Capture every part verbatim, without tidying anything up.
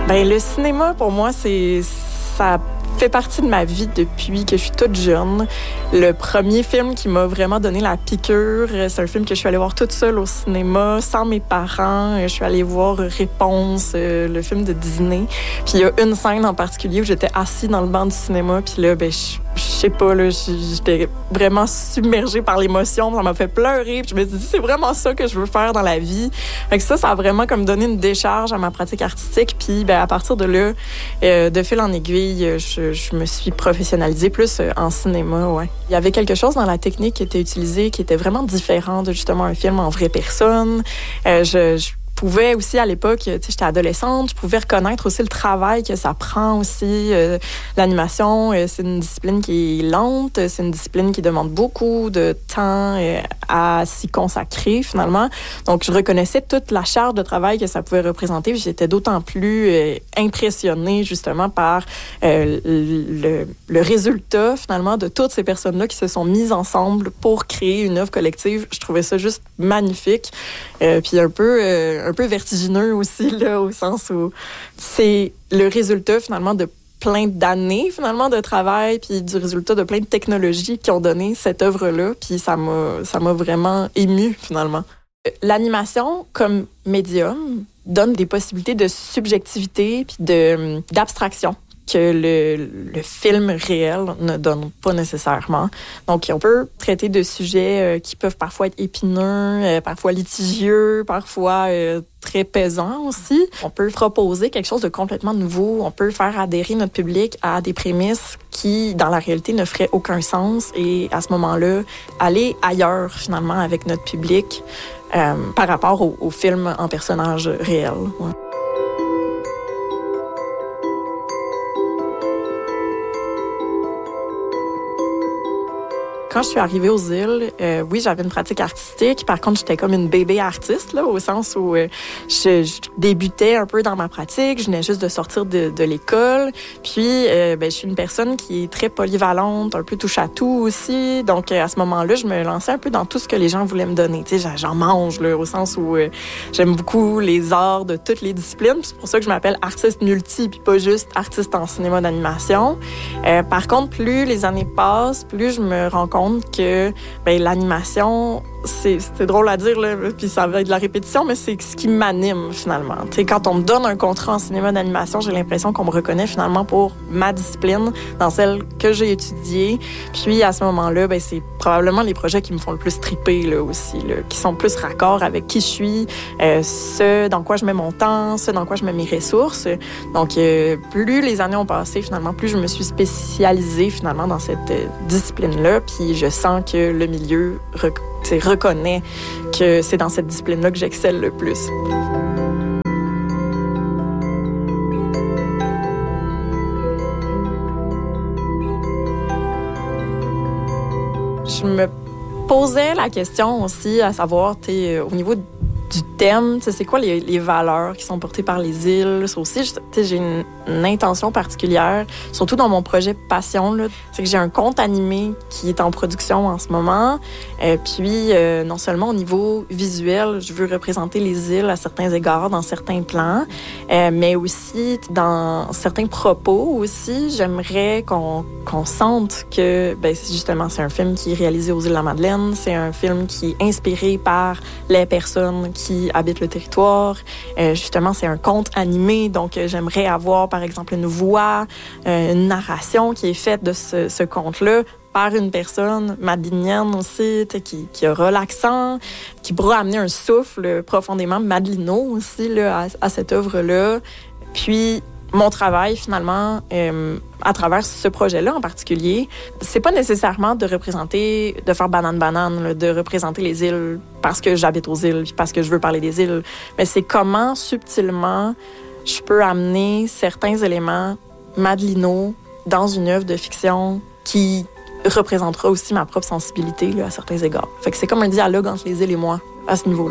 Ben le cinéma, pour moi, c'est ça fait partie de ma vie depuis que je suis toute jeune. Le premier film qui m'a vraiment donné la piqûre, c'est un film que je suis allée voir toute seule au cinéma, sans mes parents. Je suis allée voir Réponse, le film de Disney. Puis il y a une scène en particulier où j'étais assise dans le banc du cinéma, puis là, ben je je sais pas, là, j'étais vraiment submergée par l'émotion. Ça m'a fait pleurer. Puis je me suis dit, c'est vraiment ça que je veux faire dans la vie. Fait que ça, ça a vraiment comme donné une décharge à ma pratique artistique. Puis ben, à partir de là, euh, de fil en aiguille, je, je me suis professionnalisée plus en cinéma. Ouais. Il y avait quelque chose dans la technique qui était utilisée qui était vraiment différent de justement un film en vraie personne. Euh, je, je Je pouvais aussi, à l'époque, tu sais, j'étais adolescente, je pouvais reconnaître aussi le travail que ça prend aussi. Euh, l'animation, euh, c'est une discipline qui est lente, c'est une discipline qui demande beaucoup de temps euh, à s'y consacrer, finalement. Donc, je reconnaissais toute la charge de travail que ça pouvait représenter. J'étais d'autant plus euh, impressionnée, justement, par euh, le, le résultat, finalement, de toutes ces personnes-là qui se sont mises ensemble pour créer une œuvre collective. Je trouvais ça juste magnifique. Euh, puis un peu... Euh, un peu vertigineux aussi, là, au sens où c'est le résultat, finalement, de plein d'années, finalement, de travail, puis du résultat de plein de technologies qui ont donné cette œuvre-là, puis ça m'a, ça m'a vraiment émue, finalement. L'animation, comme médium, donne des possibilités de subjectivité puis de, d'abstraction que le, le film réel ne donne pas nécessairement. Donc, on peut traiter de sujets euh, qui peuvent parfois être épineux, euh, parfois litigieux, parfois euh, très pesants aussi. On peut proposer quelque chose de complètement nouveau. On peut faire adhérer notre public à des prémices qui, dans la réalité, ne feraient aucun sens. Et à ce moment-là, aller ailleurs, finalement, avec notre public euh, par rapport au, au film en personnage réel. Ouais. Quand je suis arrivée aux îles, euh, oui, j'avais une pratique artistique. Par contre, j'étais comme une bébé artiste, là, au sens où euh, je, je débutais un peu dans ma pratique. Je venais juste de sortir de, de l'école. Puis, euh, ben, je suis une personne qui est très polyvalente, un peu touche-à-tout aussi. Donc, euh, à ce moment-là, je me lançais un peu dans tout ce que les gens voulaient me donner. Tu sais, j'en mange, là, au sens où euh, j'aime beaucoup les arts de toutes les disciplines. Puis c'est pour ça que je m'appelle artiste multi, puis pas juste artiste en cinéma d'animation. Euh, par contre, plus les années passent, plus je me rends compte que ben, l'animation, c'est, c'est drôle à dire, là, puis ça va être de la répétition, mais c'est ce qui m'anime finalement. T'sais, quand on me donne un contrat en cinéma d'animation, j'ai l'impression qu'on me reconnaît finalement pour ma discipline, dans celle que j'ai étudiée. Puis à ce moment-là, ben, c'est probablement les projets qui me font le plus triper là, aussi, là, qui sont plus raccords avec qui je suis, euh, ce dans quoi je mets mon temps, ce dans quoi je mets mes ressources. Donc, euh, plus les années ont passé, finalement, plus je me suis spécialisée finalement dans cette euh, discipline-là. Puis je sens que le milieu rec- reconnaît que c'est dans cette discipline-là que j'excelle le plus. Je me posais la question aussi à savoir, t'sais, au niveau du thème, c'est quoi les, les valeurs qui sont portées par les îles. Ça aussi, j'ai une, une intention particulière, surtout dans mon projet Passion. Là, c'est que j'ai un conte animé qui est en production en ce moment. Euh, puis, euh, non seulement au niveau visuel, je veux représenter les îles à certains égards, dans certains plans, euh, mais aussi dans certains propos aussi. J'aimerais qu'on, qu'on sente que, ben, justement, c'est un film qui est réalisé aux îles de la Madeleine. C'est un film qui est inspiré par les personnes qui habitent le territoire. Euh, justement, c'est un conte animé, donc euh, j'aimerais avoir, par exemple, une voix, euh, une narration qui est faite de ce, ce conte-là par une personne madelinienne aussi, qui, qui aura l'accent, qui pourra amener un souffle profondément madelino aussi là, à, à cette œuvre-là. Puis, mon travail, finalement, euh, à travers ce projet-là en particulier, c'est pas nécessairement de représenter, de faire banane-banane, de représenter les îles parce que j'habite aux îles, parce que je veux parler des îles, mais c'est comment, subtilement, je peux amener certains éléments madelino dans une œuvre de fiction qui représentera aussi ma propre sensibilité là, à certains égards. Fait que c'est comme un dialogue entre les îles et moi, à ce niveau-là.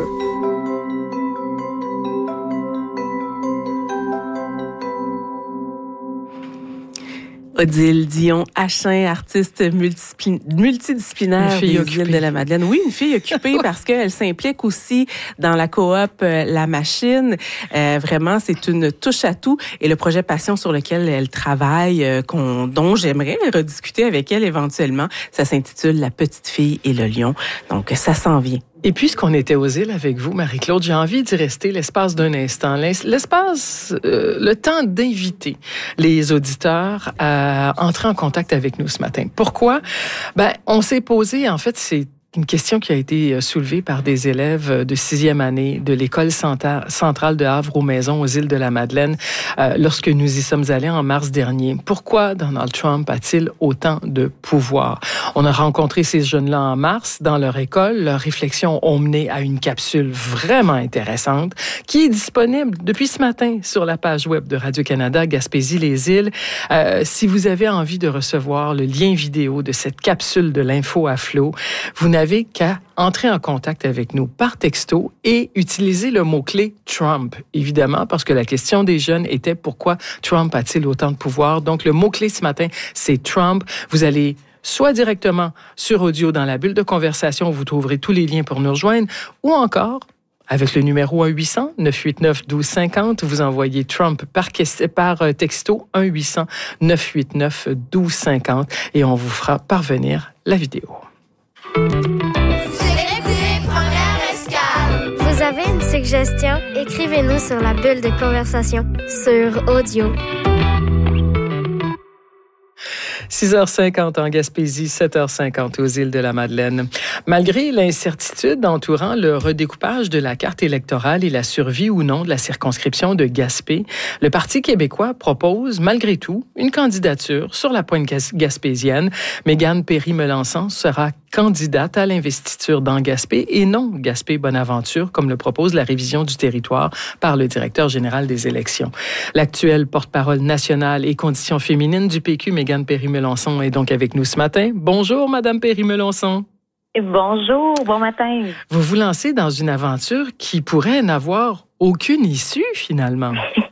Odile Dion-Achin, artiste multipli- multidisciplinaire des Îles de la Madeleine. Oui, une fille occupée parce qu'elle s'implique aussi dans la coop euh, La Machine. Euh, vraiment, c'est une touche à tout. Et le projet Passion sur lequel elle travaille, euh, qu'on, dont j'aimerais rediscuter avec elle éventuellement, ça s'intitule La petite fille et le lion. Donc, ça s'en vient. Et puisqu'on était aux îles avec vous, Marie-Claude, j'ai envie d'y rester l'espace d'un instant. L'espace, euh, le temps d'inviter les auditeurs à entrer en contact avec nous ce matin. Pourquoi? Ben, on s'est posé, en fait, c'est une question qui a été soulevée par des élèves de sixième année de l'école centrale de Havre-aux-Maisons aux îles de la Madeleine euh, lorsque nous y sommes allés en mars dernier. Pourquoi Donald Trump a-t-il autant de pouvoir? On a rencontré ces jeunes-là en mars dans leur école. Leurs réflexions ont mené à une capsule vraiment intéressante qui est disponible depuis ce matin sur la page web de Radio-Canada Gaspésie-les-Îles. Euh, si vous avez envie de recevoir le lien vidéo de cette capsule de l'info à flot, vous n'avez qu'à entrer en contact avec nous par texto et utiliser le mot-clé Trump, évidemment, parce que la question des jeunes était pourquoi Trump a-t-il autant de pouvoir? Donc, le mot-clé ce matin, c'est Trump. Vous allez soit directement sur audio dans la bulle de conversation, vous trouverez tous les liens pour nous rejoindre, ou encore avec le numéro un huit cents neuf huit neuf douze cinquante, vous envoyez Trump par, par texto un huit cents neuf huit neuf douze cinquante et on vous fera parvenir la vidéo. Vous avez une suggestion? Écrivez-nous sur la bulle de conversation sur audio. six heures cinquante en Gaspésie, sept heures cinquante aux îles de la Madeleine. Malgré l'incertitude entourant le redécoupage de la carte électorale et la survie ou non de la circonscription de Gaspé, le Parti québécois propose, malgré tout, une candidature sur la pointe gaspésienne. Mégane Perry-Melançon sera candidate à l'investiture dans Gaspé et non Gaspé-Bonaventure, comme le propose la révision du territoire par le directeur général des élections. L'actuelle porte-parole nationale et conditions féminines du P Q, Mégane Perry-Melançon, est donc avec nous ce matin. Bonjour, Madame Perry-Melançon. Bonjour, bon matin. Vous vous lancez dans une aventure qui pourrait n'avoir aucune issue, finalement.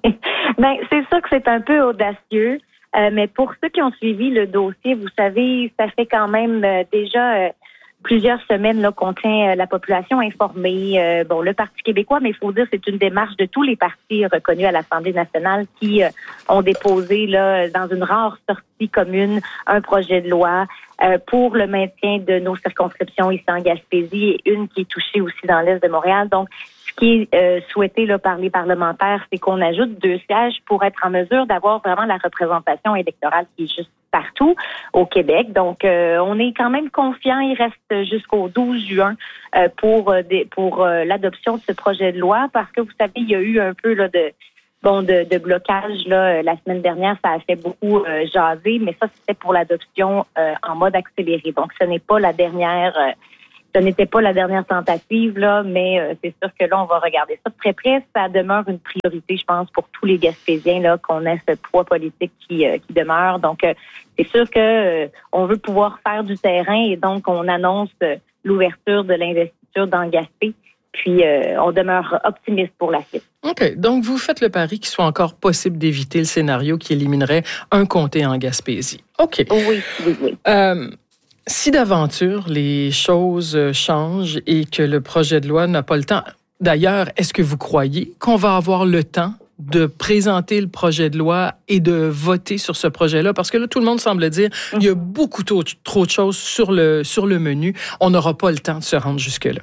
Bien, c'est sûr que c'est un peu audacieux. Euh, mais pour ceux qui ont suivi le dossier, vous savez, ça fait quand même euh, déjà euh, plusieurs semaines là, qu'on tient euh, la population informée. Euh, bon, le Parti québécois, mais il faut dire que c'est une démarche de tous les partis reconnus à l'Assemblée nationale qui euh, ont déposé là, dans une rare sortie commune un projet de loi euh, pour le maintien de nos circonscriptions ici en Gaspésie et une qui est touchée aussi dans l'est de Montréal. Donc, ce qui est euh, souhaité là, par les parlementaires, c'est qu'on ajoute deux sièges pour être en mesure d'avoir vraiment la représentation électorale qui est juste partout au Québec. Donc, euh, on est quand même confiant. Il reste jusqu'au douze juin euh, pour euh, des, pour euh, l'adoption de ce projet de loi parce que, vous savez, il y a eu un peu là, de bon de, de blocage là, la semaine dernière. Ça a fait beaucoup euh, jaser, mais ça, c'était pour l'adoption euh, en mode accéléré. Donc, ce n'est pas la dernière... Euh, Ce n'était pas la dernière tentative, là, mais euh, c'est sûr que là, on va regarder ça de très près. Ça demeure une priorité, je pense, pour tous les Gaspésiens, là, qu'on ait ce poids politique qui, euh, qui demeure. Donc, euh, c'est sûr que euh, on veut pouvoir faire du terrain et donc on annonce euh, l'ouverture de l'investiture dans Gaspé. Puis, euh, on demeure optimiste pour la suite. OK. Donc, vous faites le pari qu'il soit encore possible d'éviter le scénario qui éliminerait un comté en Gaspésie. OK. Oui, oui, oui. Euh, Si d'aventure les choses changent et que le projet de loi n'a pas le temps, d'ailleurs, est-ce que vous croyez qu'on va avoir le temps de présenter le projet de loi et de voter sur ce projet-là? Parce que là, tout le monde semble dire qu'il y a beaucoup trop, trop de choses sur le, sur le menu. On n'aura pas le temps de se rendre jusque-là.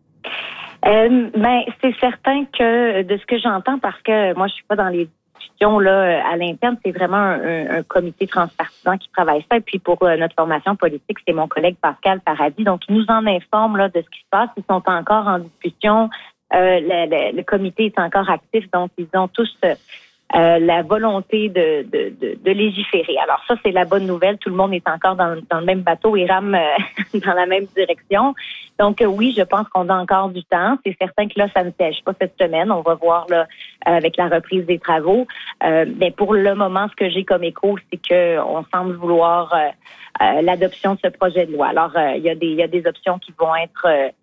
Euh, ben, c'est certain que de ce que j'entends, parce que moi, je suis pas dans les là, à l'interne, c'est vraiment un, un comité transpartisan qui travaille ça. Et puis, pour euh, notre formation politique, c'est mon collègue Pascal Paradis. Donc, il nous en informe là, de ce qui se passe. Ils sont encore en discussion. Euh, le, le, le comité est encore actif. Donc, ils ont tous euh, euh, la volonté de, de, de, de légiférer. Alors, ça, c'est la bonne nouvelle. Tout le monde est encore dans, dans le même bateau et rame euh, dans la même direction. Donc, euh, oui, je pense qu'on a encore du temps. C'est certain que là, ça ne sèche pas cette semaine. On va voir là avec la reprise des travaux. Euh, mais pour le moment, ce que j'ai comme écho, c'est que on semble vouloir euh, euh, l'adoption de ce projet de loi. Alors, euh, il y a des il y a des options qui vont être euh,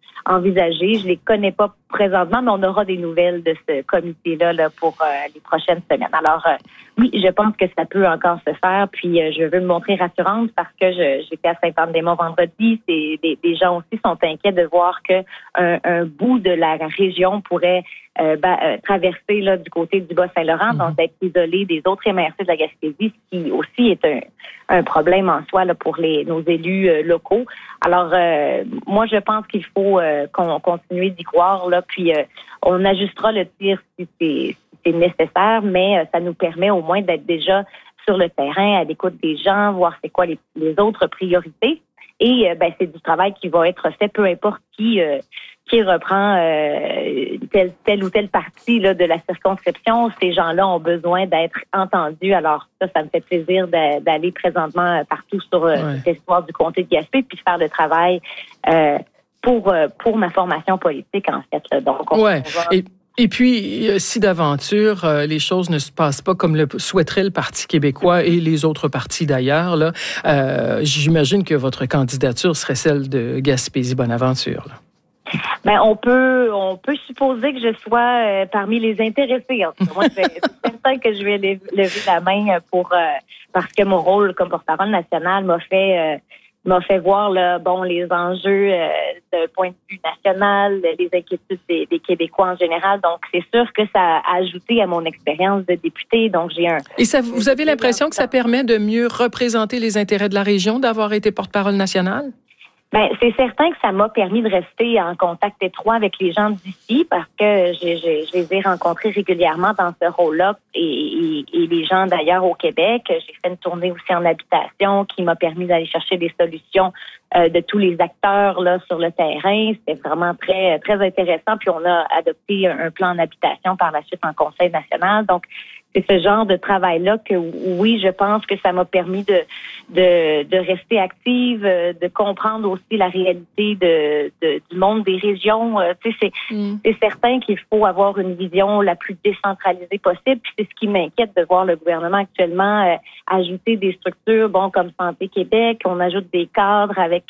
envisagées. Je les connais pas présentement, mais on aura des nouvelles de ce comité-là là, pour euh, les prochaines semaines. Alors, euh, oui, je pense que ça peut encore se faire. Puis, euh, je veux me montrer rassurante parce que je, j'étais à Saint-Anne-des-Monts vendredi. C'est, des, des gens aussi sont inquiets de voir que un, un bout de la région pourrait euh, bah, euh, traverser là, du côté du Bas-Saint-Laurent, mmh. donc d'être isolé des autres M R C de la Gaspésie, ce qui aussi est un, un problème en soi là, pour les, nos élus euh, locaux. Alors, euh, moi, je pense qu'il faut euh, qu'on continue d'y croire, là, puis euh, on ajustera le tir si c'est, si c'est nécessaire, mais euh, ça nous permet au moins d'être déjà sur le terrain, à l'écoute des gens, voir c'est quoi les, les autres priorités. Et euh, ben, c'est du travail qui va être fait, peu importe qui euh, qui reprend euh, telle, telle ou telle partie là, de la circonscription. Ces gens-là ont besoin d'être entendus. Alors ça, ça me fait plaisir de, d'aller présentement partout sur euh, ouais. l'histoire du comté de Gaspé, puis faire le travail euh, pour pour ma formation politique, en fait. Là. Donc, on, ouais. on va... Et... Et puis, si d'aventure, euh, les choses ne se passent pas comme le souhaiterait le Parti québécois et les autres partis d'ailleurs, là, euh, j'imagine que votre candidature serait celle de Gaspésie-Bonaventure. Là. Ben, on peut, on peut supposer que je sois euh, parmi les intéressés. En tout cas, moi, c'est certain que je vais lever la main pour, euh, parce que mon rôle comme porte-parole nationale m'a fait... Euh, m'a fait voir là, bon, les enjeux euh, d'un point de vue national, les inquiétudes des, des Québécois en général. Donc, c'est sûr que ça a ajouté à mon expérience de députée. Donc, j'ai un... Et ça, vous avez l'impression que ça permet de mieux représenter les intérêts de la région, d'avoir été porte-parole nationale? Ben, c'est certain que ça m'a permis de rester en contact étroit avec les gens d'ici parce que j'ai, j'ai, je les ai rencontrés régulièrement dans ce rôle-là et, et, et les gens d'ailleurs au Québec. J'ai fait une tournée aussi en habitation qui m'a permis d'aller chercher des solutions euh, de tous les acteurs là sur le terrain. C'était vraiment très très intéressant. Puis on a adopté un plan en habitation par la suite en Conseil national. Donc c'est ce genre de travail-là que, oui, je pense que ça m'a permis de de, de rester active, de comprendre aussi la réalité de, de du monde des régions. Tu sais, c'est, mm. c'est certain qu'il faut avoir une vision la plus décentralisée possible. Puis c'est ce qui m'inquiète de voir le gouvernement actuellement euh, ajouter des structures, bon, comme Santé Québec. On ajoute des cadres avec,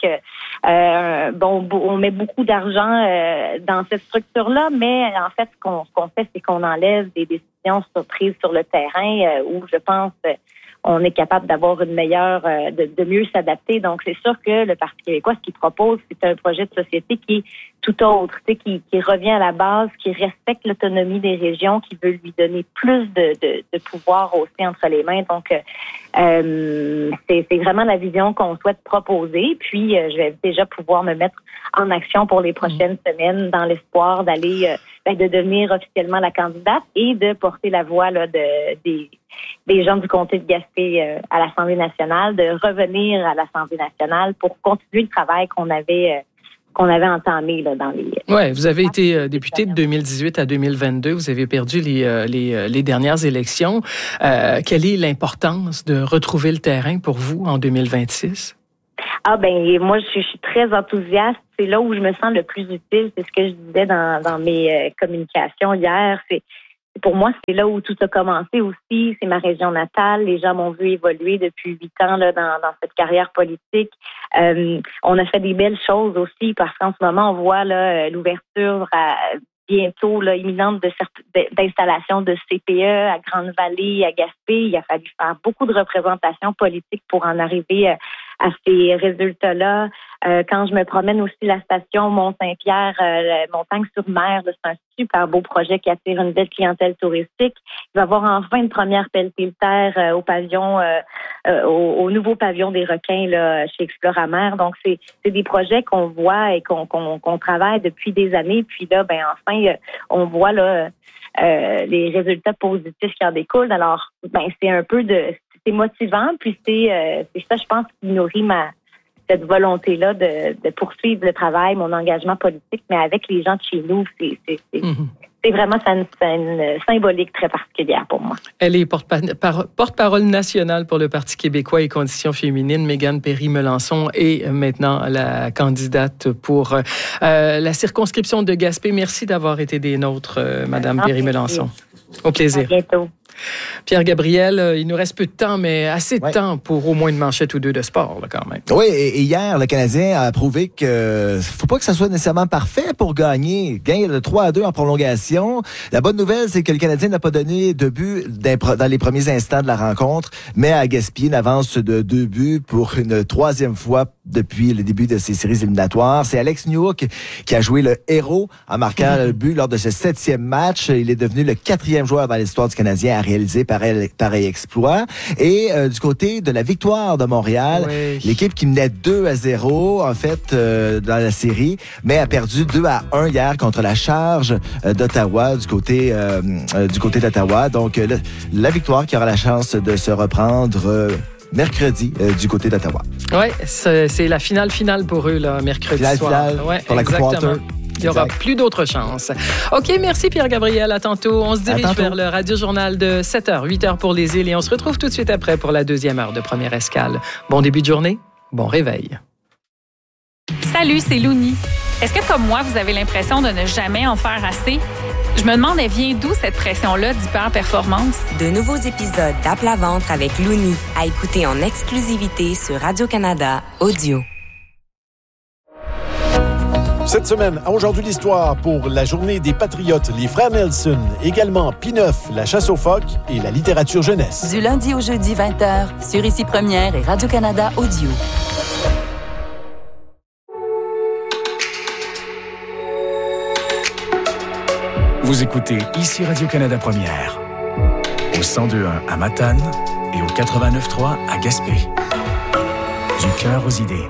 euh, bon, on met beaucoup d'argent euh, dans cette structure-là, mais en fait, ce qu'on, ce qu'on fait, c'est qu'on enlève des décisions prises sur le terrain euh, où je pense euh, on est capable d'avoir une meilleure, euh, de, de mieux s'adapter. Donc, c'est sûr que le Parti québécois, ce qu'il propose, c'est un projet de société qui est tout autre, tu sais, qui, qui revient à la base, qui respecte l'autonomie des régions, qui veut lui donner plus de, de, de pouvoir aussi entre les mains. Donc, euh, c'est, c'est vraiment la vision qu'on souhaite proposer. Puis, euh, je vais déjà pouvoir me mettre en action pour les prochaines mmh. semaines dans l'espoir d'aller, euh, ben, de devenir officiellement la candidate et de porter la voix là, de, des, des gens du comté de Gaspé euh, à l'Assemblée nationale, de revenir à l'Assemblée nationale pour continuer le travail qu'on avait euh, qu'on avait entamé là, dans les... Oui, vous avez été euh, député de deux mille dix-huit à deux mille vingt-deux. Vous avez perdu les, euh, les, les dernières élections. Euh, quelle est l'importance de retrouver le terrain pour vous en deux mille vingt-six? Ah ben moi, je suis, je suis très enthousiaste. C'est là où je me sens le plus utile. C'est ce que je disais dans, dans mes euh, communications hier. C'est Pour moi, c'est là où tout a commencé aussi. C'est ma région natale. Les gens m'ont vu évoluer depuis huit ans là, dans, dans cette carrière politique. Euh, on a fait des belles choses aussi parce qu'en ce moment, on voit là, l'ouverture à, bientôt là, imminente de, d'installation de C P E à Grande-Vallée, à Gaspé. Il a fallu faire beaucoup de représentations politiques pour en arriver à, à ces résultats-là. Euh, quand je me promène aussi la station Mont-Saint-Pierre, euh, Montagne-sur-Mer, là, c'est un super beau projet qui attire une belle clientèle touristique. Il va y avoir enfin une première pelletée-terre euh, au pavillon, euh, euh, au, au nouveau pavillon des requins là, chez Exploramer. Donc, c'est, c'est des projets qu'on voit et qu'on, qu'on, qu'on travaille depuis des années. Puis là, ben enfin, euh, on voit là euh, les résultats positifs qui en découlent. Alors, ben c'est un peu de... C'est motivant, puis c'est, euh, c'est ça, je pense, qui nourrit ma cette volonté-là de, de poursuivre le travail, mon engagement politique, mais avec les gens de chez nous, c'est, c'est, c'est, mm-hmm. c'est vraiment ça une, ça une symbolique très particulière pour moi. Elle est porte-parole nationale pour le Parti québécois et Conditions féminines. Mégane Perry-Melançon est maintenant la candidate pour euh, la circonscription de Gaspé. Merci d'avoir été des nôtres, euh, Madame Perry-Melançon. Au plaisir. À bientôt. Pierre Gabriel, il nous reste peu de temps, mais assez de ouais. temps pour au moins une manchette ou deux de sport, là, quand même. Oui, et hier, le Canadien a prouvé que faut pas que ça soit nécessairement parfait pour gagner. Gagne de trois à deux en prolongation. La bonne nouvelle, c'est que le Canadien n'a pas donné de but dans les premiers instants de la rencontre, mais a gaspillé une avance de deux buts pour une troisième fois depuis le début de ces séries éliminatoires. C'est Alex Newhook qui a joué le héros en marquant le but lors de ce septième match. Il est devenu le quatrième joueur dans l'histoire du Canadien à réaliser pareil, pareil exploit. Et euh, du côté de la victoire de Montréal, oui. l'équipe qui menait deux à zéro, en fait, euh, dans la série, mais a perdu deux à un hier contre la Charge euh, d'Ottawa, du côté euh, euh, du côté d'Ottawa. Donc, euh, le, la victoire qui aura la chance de se reprendre euh, mercredi euh, du côté d'Ottawa. Oui, c'est, c'est la finale finale pour eux, là, mercredi finale, soir. Finale ouais, pour la Coupe Walter. Il n'y aura exact. plus d'autres chances. OK, merci Pierre-Gabriel. À tantôt. On se dirige vers le Radio-Journal de sept heures, huit heures pour les îles et on se retrouve tout de suite après pour la deuxième heure de Première Escale. Bon début de journée, bon réveil. Salut, c'est Louni. Est-ce que, comme moi, vous avez l'impression de ne jamais en faire assez? Je me demande, elle vient d'où cette pression-là d'hyper-performance? De nouveaux épisodes d'À plat ventre avec Louni à écouter en exclusivité sur Radio-Canada Audio. Cette semaine, à Aujourd'hui l'Histoire, pour la journée des Patriotes, les Frères Nelson, également P neuf, la chasse aux phoques et la littérature jeunesse. Du lundi au jeudi, vingt heures, sur Ici Première et Radio-Canada Audio. Vous écoutez Ici Radio-Canada Première, au cent deux virgule un à Matane et au quatre-vingt-neuf virgule trois à Gaspé. Du cœur aux idées.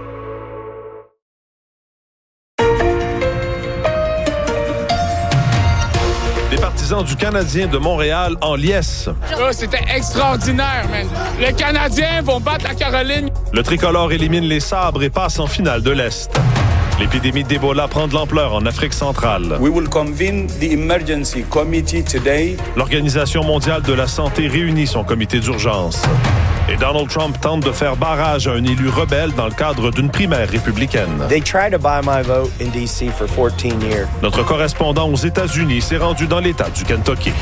Du Canadien de Montréal en liesse. Oh, c'était extraordinaire, man. Les Canadiens vont battre la Caroline. Le tricolore élimine les Sabres et passe en finale de l'Est. L'épidémie d'Ebola prend de l'ampleur en Afrique centrale. We will convene the emergency committee today. L'Organisation mondiale de la santé réunit son comité d'urgence. Et Donald Trump tente de faire barrage à un élu rebelle dans le cadre d'une primaire républicaine. They tried to buy my vote in D C for fourteen years. Notre correspondant aux États-Unis s'est rendu dans l'État du Kentucky.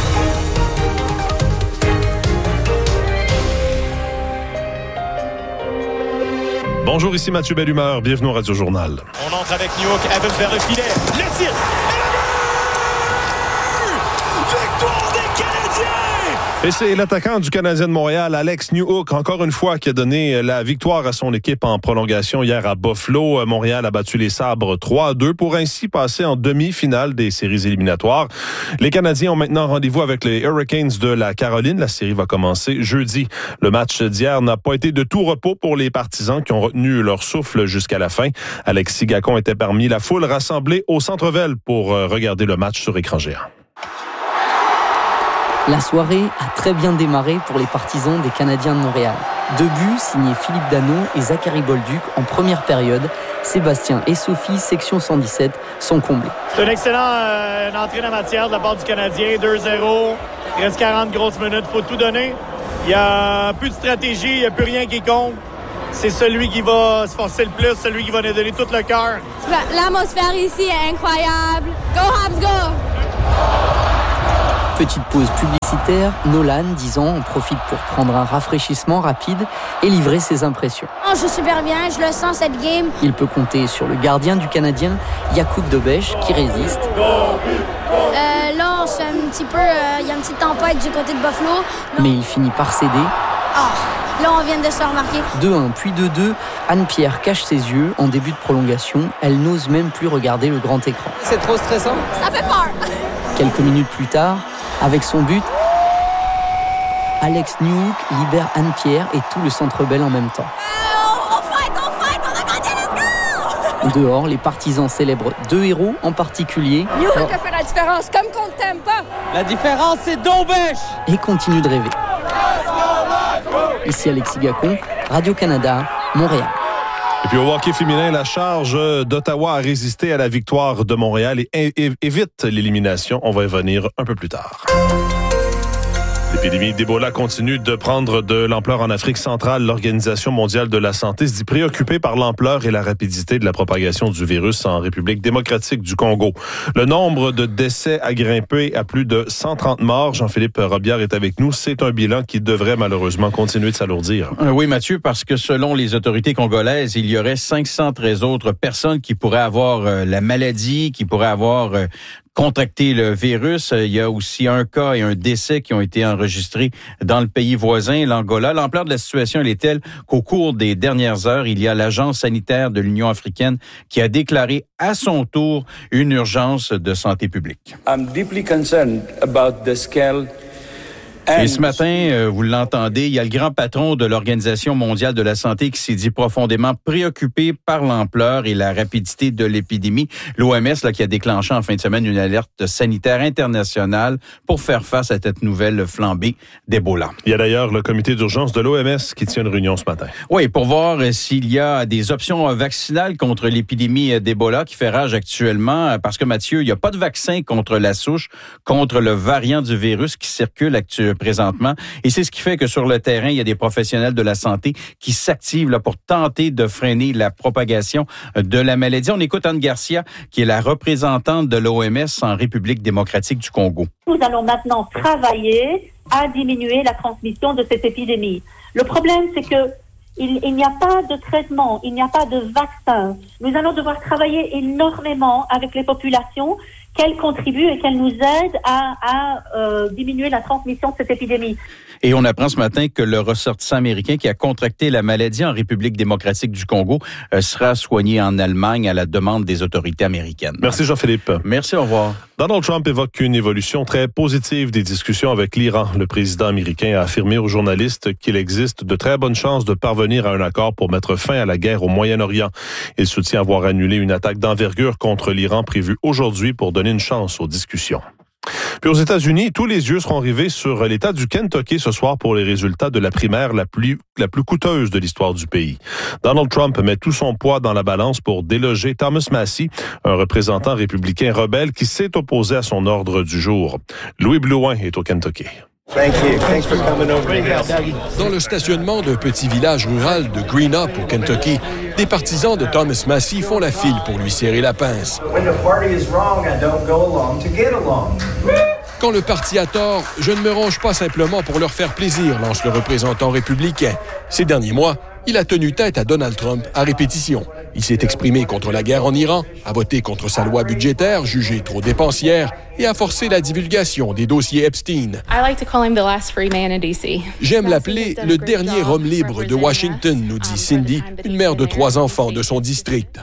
Bonjour, ici Mathieu Bellumeur. Bienvenue au Radio-Journal. On entre avec Newhook, Evans vers le filet. Le tir! Victoire des Canadiens! Et c'est l'attaquant du Canadien de Montréal, Alex Newhook, encore une fois, qui a donné la victoire à son équipe en prolongation hier à Buffalo. Montréal a battu les Sabres trois à deux pour ainsi passer en demi-finale des séries éliminatoires. Les Canadiens ont maintenant rendez-vous avec les Hurricanes de la Caroline. La série va commencer jeudi. Le match d'hier n'a pas été de tout repos pour les partisans qui ont retenu leur souffle jusqu'à la fin. Alexis Gacon était parmi la foule rassemblée au Centre Bell pour regarder le match sur écran géant. La soirée a très bien démarré pour les partisans des Canadiens de Montréal. Deux buts signés Philippe Danault et Zachary Bolduc en première période. Sébastien et Sophie, section cent dix-sept, sont comblés. C'est une excellente euh, une entrée en matière de la part du Canadien, deux zéro. Il reste quarante grosses minutes, il faut tout donner. Il n'y a plus de stratégie, il n'y a plus rien qui compte. C'est celui qui va se forcer le plus, celui qui va nous donner tout le cœur. L'atmosphère ici est incroyable. Go Habs, go! Petite pause publicitaire, Nolan, dix ans, en profite pour prendre un rafraîchissement rapide et livrer ses impressions. Oh, je joue super bien, je le sens cette game. Il peut compter sur le gardien du Canadien, Jakub Dobeš, qui résiste. Euh, là, on se fait un petit peu... Il euh, y a une petite tempête du côté de Buffalo. Mais, Mais il finit par céder. Oh, là, on vient de se remarquer. deux un, puis deux deux. Anne-Pierre cache ses yeux en début de prolongation. Elle n'ose même plus regarder le grand écran. C'est trop stressant. Ça fait peur. Quelques minutes plus tard, avec son but, Alex Newhook libère Anne-Pierre et tout le Centre Bell en même temps. Euh, on fight, on fight, on a gagné, let's go! Dehors, les partisans célèbrent deux héros en particulier. Newhook a fait la différence, comme qu'on ne t'aime pas. La différence, c'est Dobeš! Et continue de rêver. Ici Alexis Gacon, Radio-Canada, Montréal. Et puis au hockey féminin, la Charge d'Ottawa a résisté à la victoire de Montréal et évite l'élimination. On va y venir un peu plus tard. L'épidémie d'Ebola continue de prendre de l'ampleur en Afrique centrale. L'Organisation mondiale de la santé se dit préoccupée par l'ampleur et la rapidité de la propagation du virus en République démocratique du Congo. Le nombre de décès a grimpé à plus de cent trente morts. Jean-Philippe Robillard est avec nous. C'est un bilan qui devrait malheureusement continuer de s'alourdir. Oui, Mathieu, parce que selon les autorités congolaises, il y aurait cinq cent treize autres personnes qui pourraient avoir euh, la maladie, qui pourraient avoir euh, contracté le virus. Il y a aussi un cas et un décès qui ont été enregistrés dans le pays voisin, l'Angola. L'ampleur de la situation, elle est telle qu'au cours des dernières heures, il y a l'Agence sanitaire de l'Union africaine qui a déclaré à son tour une urgence de santé publique. I'm deeply concerned about the scale. Et ce matin, vous l'entendez, il y a le grand patron de l'Organisation mondiale de la santé qui s'est dit profondément préoccupé par l'ampleur et la rapidité de l'épidémie. L'O M S là, qui a déclenché en fin de semaine une alerte sanitaire internationale pour faire face à cette nouvelle flambée d'Ebola. Il y a d'ailleurs le comité d'urgence de l'O M S qui tient une réunion ce matin. Oui, pour voir s'il y a des options vaccinales contre l'épidémie d'Ebola qui fait rage actuellement, parce que Mathieu, il n'y a pas de vaccin contre la souche, contre le variant du virus qui circule actuellement présentement. Et c'est ce qui fait que sur le terrain, il y a des professionnels de la santé qui s'activent là, pour tenter de freiner la propagation de la maladie. On écoute Anne Garcia, qui est la représentante de l'O M S en République démocratique du Congo. Nous allons maintenant travailler à diminuer la transmission de cette épidémie. Le problème, c'est que il, il n'y a pas de traitement, il n'y a pas de vaccin. Nous allons devoir travailler énormément avec les populations, qu'elles contribuent et qu'elles nous aident à, à euh, diminuer la transmission de cette épidémie. Et on apprend ce matin que le ressortissant américain qui a contracté la maladie en République démocratique du Congo euh, sera soigné en Allemagne à la demande des autorités américaines. Merci Jean-Philippe. Merci, au revoir. Donald Trump évoque une évolution très positive des discussions avec l'Iran. Le président américain a affirmé aux journalistes qu'il existe de très bonnes chances de parvenir à un accord pour mettre fin à la guerre au Moyen-Orient. Il soutient avoir annulé une attaque d'envergure contre l'Iran prévue aujourd'hui pour donner une chance aux discussions. Puis aux États-Unis, tous les yeux seront rivés sur l'État du Kentucky ce soir pour les résultats de la primaire la plus, la plus coûteuse de l'histoire du pays. Donald Trump met tout son poids dans la balance pour déloger Thomas Massie, un représentant républicain rebelle qui s'est opposé à son ordre du jour. Louis Blouin est au Kentucky. Thank you. Thanks for coming over. Dans le stationnement d'un petit village rural de Greenup au Kentucky, des partisans de Thomas Massie font la file pour lui serrer la pince. Quand le parti a tort, je ne me range pas simplement pour leur faire plaisir, lance le représentant républicain. Ces derniers mois, il a tenu tête à Donald Trump à répétition. Il s'est exprimé contre la guerre en Iran, a voté contre sa loi budgétaire jugée trop dépensière et a forcé la divulgation des dossiers Epstein. J'aime l'appeler le dernier homme libre de Washington, nous dit Cindy, une mère de trois enfants de son district.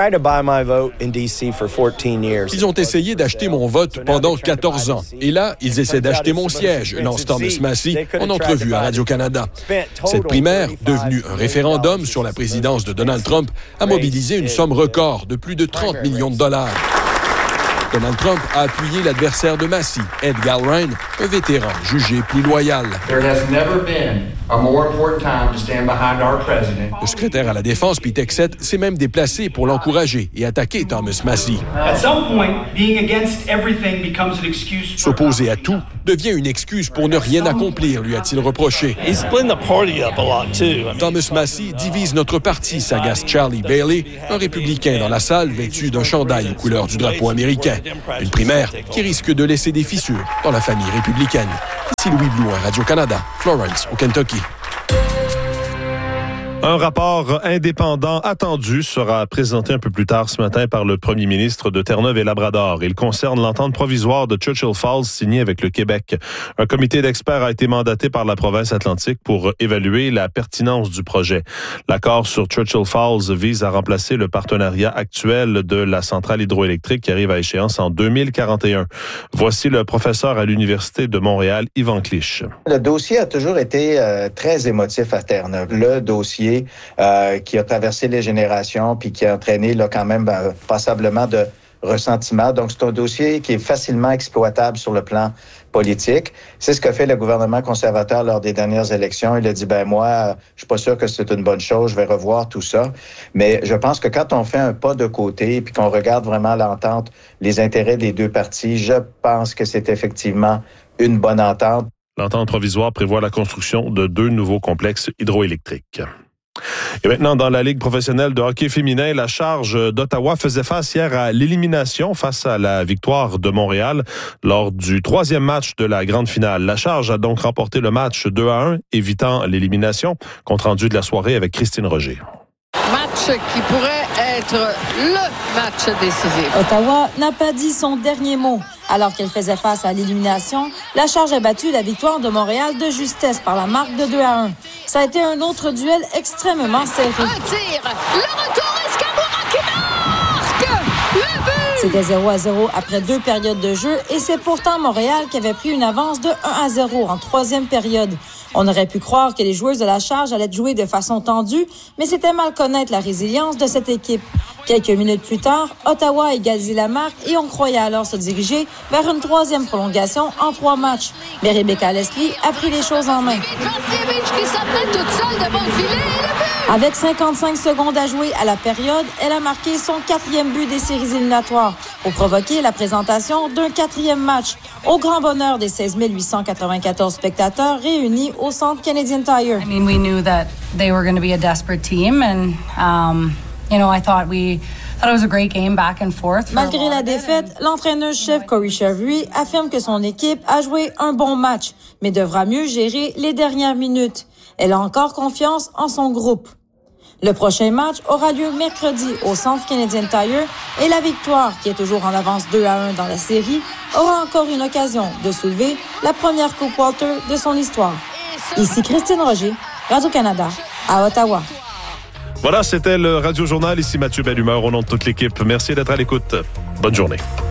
Ils ont essayé d'acheter mon vote pendant quatorze ans. Et là, ils essaient d'acheter mon siège, lance Thomas Massie en entrevue à Radio-Canada. Cette primaire, devenue un référendum sur la présidence de Donald Trump, a mobilisé une somme record de plus de trente millions de dollars. Donald Trump a appuyé l'adversaire de Massie, Ed Galbraith, un vétéran jugé plus loyal. Le secrétaire à la Défense, Pete Hegseth, s'est même déplacé pour l'encourager et attaquer Thomas Massie. S'opposer à tout devient une excuse pour ne rien accomplir, lui a-t-il reproché. Thomas Massie divise notre parti, s'agace Charlie Bailey, un républicain dans la salle vêtu d'un chandail aux couleurs du drapeau américain. Une primaire qui risque de laisser des fissures dans la famille républicaine. Ici Louis Blouin, Radio-Canada, Florence, au Kentucky. Un rapport indépendant attendu sera présenté un peu plus tard ce matin par le premier ministre de Terre-Neuve et Labrador. Il concerne l'entente provisoire de Churchill Falls signée avec le Québec. Un comité d'experts a été mandaté par la province Atlantique pour évaluer la pertinence du projet. L'accord sur Churchill Falls vise à remplacer le partenariat actuel de la centrale hydroélectrique qui arrive à échéance en deux mille quarante et un. Voici le professeur à l'Université de Montréal, Yvan Clich. Le dossier a toujours été euh, très émotif à Terre-Neuve. Le dossier Euh, qui a traversé les générations puis qui a entraîné là, quand même euh, passablement de ressentiment. Donc, c'est un dossier qui est facilement exploitable sur le plan politique. C'est ce qu'a fait le gouvernement conservateur lors des dernières élections. Il a dit, ben moi, euh, je suis pas sûr que c'est une bonne chose, je vais revoir tout ça. Mais je pense que quand on fait un pas de côté puis qu'on regarde vraiment l'entente, les intérêts des deux parties, je pense que c'est effectivement une bonne entente. L'entente provisoire prévoit la construction de deux nouveaux complexes hydroélectriques. Et maintenant, dans la Ligue professionnelle de hockey féminin, la Charge d'Ottawa faisait face hier à l'élimination face à la victoire de Montréal lors du troisième match de la grande finale. La Charge a donc remporté le match deux à un, évitant l'élimination. Compte rendu de la soirée avec Christine Roger. Match qui pourrait être le match décisif. Ottawa n'a pas dit son dernier mot. Alors qu'elle faisait face à l'élimination, la Charge a battu la victoire de Montréal de justesse par la marque de deux à un. Ça a été un autre duel extrêmement serré. Un tir, le retour, Escamora qui marque le but! C'était zéro à zéro après deux périodes de jeu et c'est pourtant Montréal qui avait pris une avance de un à zéro en troisième période. On aurait pu croire que les joueuses de la Charge allaient jouer de façon tendue, mais c'était mal connaître la résilience de cette équipe. Quelques minutes plus tard, Ottawa a égalisé la marque et on croyait alors se diriger vers une troisième prolongation en trois matchs. Mais Rebecca Leslie a pris les choses en main. Avec cinquante-cinq secondes à jouer à la période, elle a marqué son quatrième but des séries éliminatoires pour provoquer la présentation d'un quatrième match au grand bonheur des seize mille huit cent quatre-vingt-quatorze spectateurs réunis au centre Canadian Tire. I mean, we knew that they were going to be a desperate team and um, you know, I thought we thought it was a great game back and forth. Malgré la défaite, l'entraîneur-chef Corey Chevery affirme que son équipe a joué un bon match, mais devra mieux gérer les dernières minutes. Elle a encore confiance en son groupe. Le prochain match aura lieu mercredi au centre Canadian Tire et la victoire, qui est toujours en avance deux à un dans la série, aura encore une occasion de soulever la première Coupe Walter de son histoire. Ici Christine Roger, Radio-Canada, à Ottawa. Voilà, c'était le Radio Journal. Ici Mathieu Bellumeur au nom de toute l'équipe. Merci d'être à l'écoute. Bonne journée.